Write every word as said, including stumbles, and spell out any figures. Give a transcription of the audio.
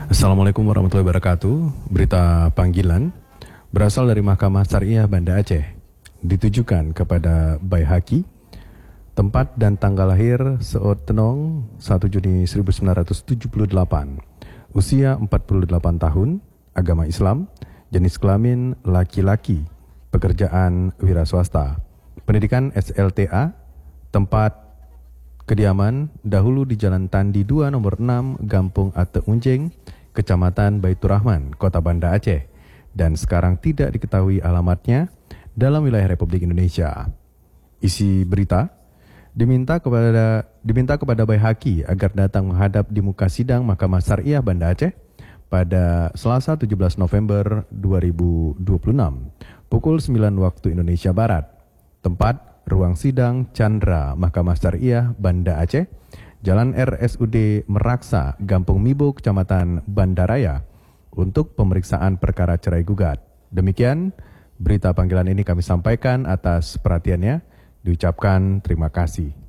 Assalamualaikum warahmatullahi wabarakatuh. Berita panggilan berasal dari Mahkamah Syariah Banda Aceh, ditujukan kepada Baihaqi, tempat dan tanggal lahir Seot Tenong satu Juni seribu sembilan ratus tujuh puluh delapan, usia empat puluh delapan tahun, agama Islam, jenis kelamin laki-laki, pekerjaan wira swasta, pendidikan S L T A, tempat kediaman dahulu di Jalan Tandi dua nomor enam, Gampung Ate Unjeng, Kecamatan Baitur Rahman, Kota Banda Aceh, dan sekarang tidak diketahui alamatnya dalam wilayah Republik Indonesia. Isi berita, diminta kepada diminta kepada Baihaqi agar datang menghadap di muka sidang Mahkamah Syariah Banda Aceh pada Selasa tujuh belas November dua ribu dua puluh enam, pukul sembilan waktu Indonesia Barat. Tempat ruang sidang Chandra Mahkamah Syariah Banda Aceh, Jalan R S U D Meraksa, Gampung Mibo, Kecamatan Bandaraya, untuk pemeriksaan perkara cerai gugat. Demikian berita panggilan ini kami sampaikan atas perhatiannya. Diucapkan terima kasih.